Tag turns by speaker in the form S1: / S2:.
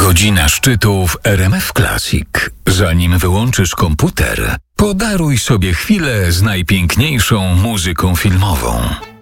S1: Godzina szczytu w RMF Classic. Zanim wyłączysz komputer, podaruj sobie chwilę z najpiękniejszą muzyką filmową.